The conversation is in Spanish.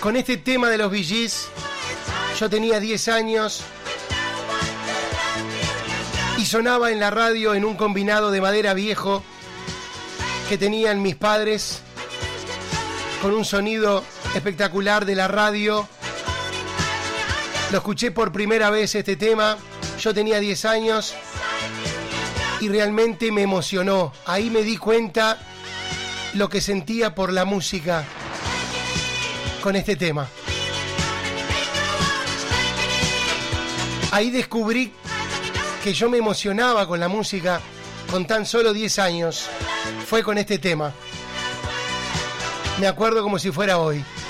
Con este tema de los Bee Gees, yo tenía 10 años y sonaba en la radio en un combinado de madera viejo que tenían mis padres, con un sonido espectacular de la radio. Lo escuché por primera vez este tema, yo tenía 10 años y realmente me emocionó. Ahí me di cuenta lo que sentía por la música con este tema. Ahí descubrí que yo me emocionaba con la música con tan solo 10 años. Fue con este tema. Me acuerdo como si fuera hoy.